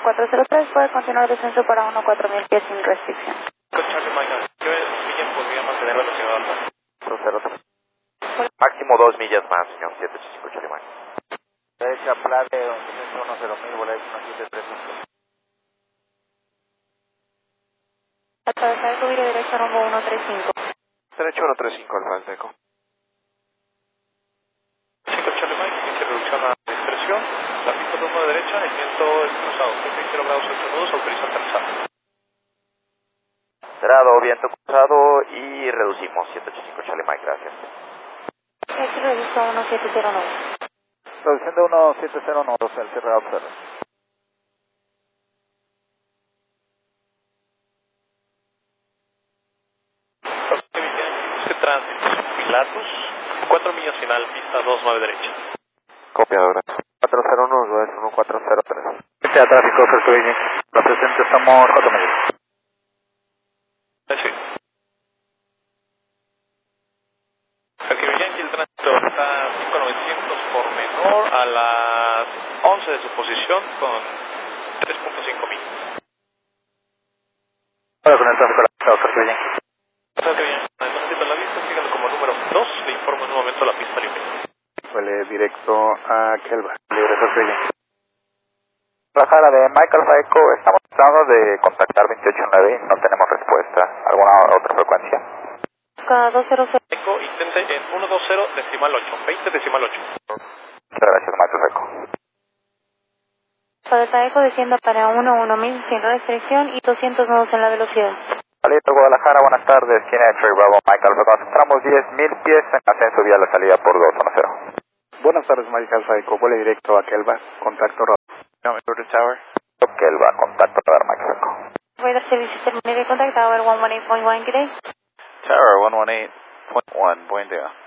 1403, puede continuar descenso para 14000 pies sin restricción. Charlie Mike, ¿qué millas podría mantener velocidad alta? 203. Máximo 2 millas más, señor 785 Charlie Mike. Derecha, Plade, 110.000, boleto 1735. Atravesar el tubo derecho rumbo 135. Derecho 135, Alfa Delta Eco. 5 Charlie Mike, inicia reducción a dispersión. La pista rumbo de derecha, el viento es cruzado. 0 grados 8 nudos, autoriza aterrizar. Cerrado, viento cruzado y reducimos 785 Charlie Mike, gracias. Aquí reduce a 1709. Reducción de 1709, el cierre observa. Este tránsito, Pilatus, 4 millas final, pista 29 derecha. Copiadora. 401 es 1403. Este tráfico, Sergio, la presente estamos 4 millas. Sí. Aquí Yankee, el tránsito está 5900 por menor a las 11 de su posición con 3.5 millas. Ahora con el tráfico, Sergio Yankee. Sergio Yankee, el tránsito en la vista, síganlo como número 2, le informo en un momento la pista libre. Huele directo a Kelva, libre Sergio Yankee. Bajada de Michael Echo, estamos tratando de contactar 289 y no tenemos respuesta. ¿Alguna otra frecuencia? Cada 200. Eco, intente en 120 decimal 8, 20 decimal 8. Muchas gracias, Michael Echo. Atravesar Eco descienda para 11000 sin restricción y 200 nudos en la velocidad. Alito Guadalajara, buenas tardes. ¿Quién es X-Ray Bravo Michael? Concentramos 10.000 pies en ascenso vía la salida por 210. Buenas tardes, Michael Echo. Vuele directo a Kelva. Contacto Radar. Tower. Kelva, contacto Radar Michael Echo. Radar Services terminated contact tower 118.1 today. Tower 118.1, buen día.